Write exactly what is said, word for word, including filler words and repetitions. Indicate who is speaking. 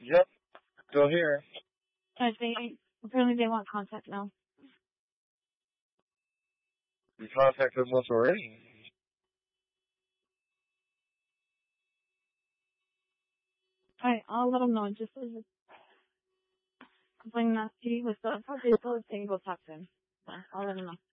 Speaker 1: Yep, still here.
Speaker 2: Alright, they, apparently they want contact now.
Speaker 1: You contacted them once already.
Speaker 2: Alright, I'll let them know. Just uh, complain nasty with the party, so they can go talk to him. So I'll let them know.